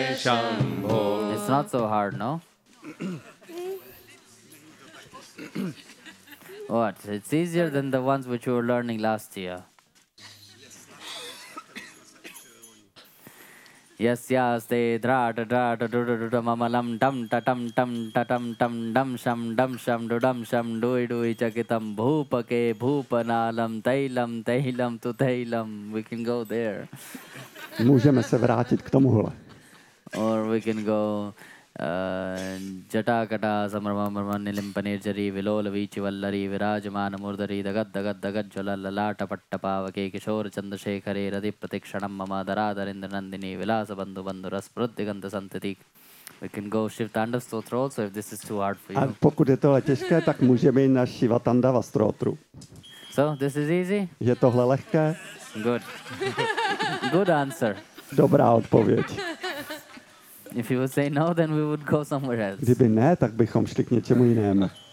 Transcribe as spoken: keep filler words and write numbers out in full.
Shambho. It's not so hard, no? What? It's easier than the ones which you were learning last year. Yes, yes, they dra da dra da du du du da mamalam dum ta tum tum ta tum tum dum sham dum sham du dum sham dui dui chakitam bhupake bhupanalam tailam tailam tu tailam. We can go there. Můžeme se vrátit k tomuhle. Or we can go Jata Kata Samarman Nilimpanirjari Vilola Vichi Vallari Virajamana Murdari Dagat Dagat Dagat Jala Lalata Pattapavake Kishore Chandrasekhare Radhi Pratikshanam Mama Daradarinder Nandini Vilasa Bandhu Bandhuras Pruddhiganta Santatik. We can go shift Tandav also if this is too hard for you. A pokud je tohle těžké, tak můžeme jít na Shiva Tandava Stotru. So, this is easy? Je tohle lehké? Good. Good answer. Dobrá odpověď. If you would say no, then we would go somewhere else. Kdyby ne, tak bychom šli k něčemu jinému.